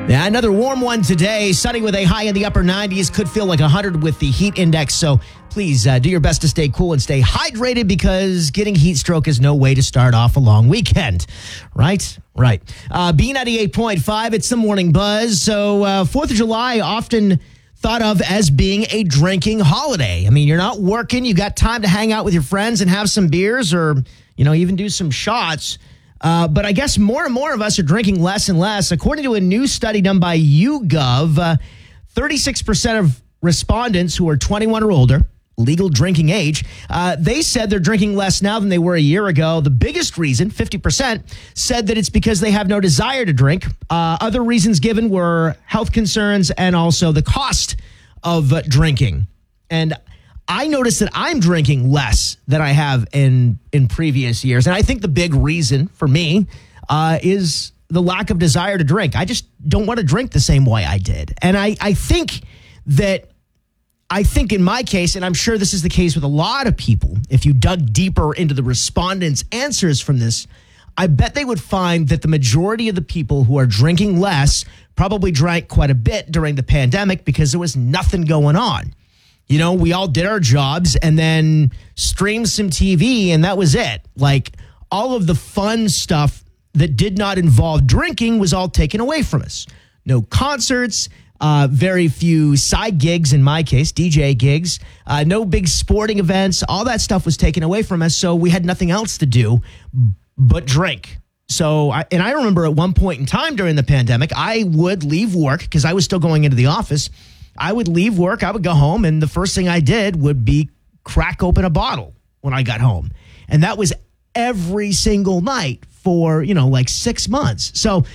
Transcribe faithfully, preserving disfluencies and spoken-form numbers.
Yeah, another warm one today. Sunny with a high in the upper nineties. Could feel like one hundred with the heat index. So please uh, do your best to stay cool and stay hydrated because getting heat stroke is no way to start off a long weekend. Right? Right. Uh, B ninety-eight point five, it's the morning buzz. So uh, fourth of July often thought of as being a drinking holiday. I mean, you're not working. You got time to hang out with your friends and have some beers or, you know, even do some shots. Uh, but I guess more and more of us are drinking less and less. According to a new study done by YouGov, uh, thirty-six percent of respondents who are twenty-one or older, legal drinking age, uh, they said they're drinking less now than they were a year ago. The biggest reason, fifty percent, said that it's because they have no desire to drink. Uh, other reasons given were health concerns and also the cost of uh, drinking. And I noticed that I'm drinking less than I have in, in previous years. And I think the big reason for me uh, is the lack of desire to drink. I just don't want to drink the same way I did. And I, I think that, I think in my case, and I'm sure this is the case with a lot of people, if you dug deeper into the respondents' answers from this, I bet they would find that the majority of the people who are drinking less probably drank quite a bit during the pandemic because there was nothing going on. You know, we all did our jobs and then streamed some T V and that was it. Like all of the fun stuff that did not involve drinking was all taken away from us. No concerts, uh, very few side gigs, in my case, D J gigs, uh, no big sporting events. All that stuff was taken away from us. So we had nothing else to do but drink. So, I, and I remember at one point in time during the pandemic, I would leave work because I was still going into the office. I would leave work, I would go home, and the first thing I did would be crack open a bottle when I got home. And that was every single night for, you know, like six months. So